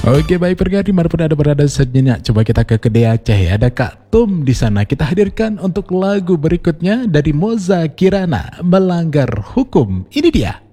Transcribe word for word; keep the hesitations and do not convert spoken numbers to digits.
Oke baik pendengar dimanapun ada berada sejenak, coba kita ke kedai Aceh. Ada Kak Tum di sana. Kita hadirkan untuk lagu berikutnya dari Moza Kirana, Melanggar Hukum. Ini dia.